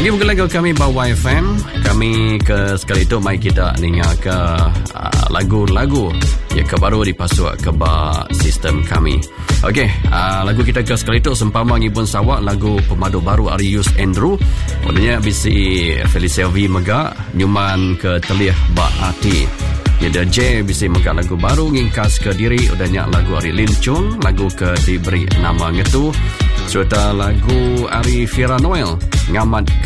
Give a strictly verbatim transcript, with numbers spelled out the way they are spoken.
Lagi mungkin lagu kami bawa F M. Kami ke sekali itu mai kita dengar ke uh, lagu-lagu yang kebaru dipasuk ke ba sistem kami. Okey, uh, lagu kita ke sekali itu sempama ngibun sawak lagu pemadu baru Arius Andrew. Odanya bisi Felicia V mega nyuman ke telih ba hati. Ada J bisi mega lagu baru ngingkas ke diri. Odanya lagu Ari Lincung, lagu ke diberi nama ngetu. Serta lagu Ari Fira Noel ngamat